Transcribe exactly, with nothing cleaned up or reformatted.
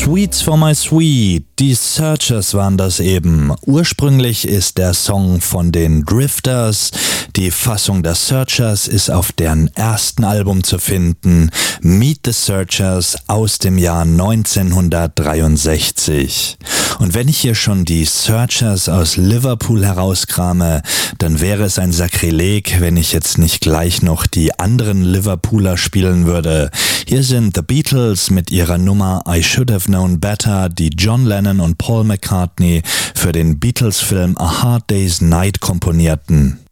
Sweets for my sweet, die Searchers waren das eben. Ursprünglich ist der Song von den Drifters. Die Fassung der Searchers ist auf deren ersten Album zu finden, Meet the Searchers aus dem Jahr neunzehnhundertdreiundsechzig. Und wenn ich hier schon die Searchers aus Liverpool herauskrame, dann wäre es ein Sakrileg, wenn ich jetzt nicht gleich noch die anderen Liverpooler spielen würde. Hier sind The Beatles mit ihrer Nummer I Should Have Known Better, die John Lennon und Paul McCartney für den Beatles-Film A Hard Day's Night komponierten.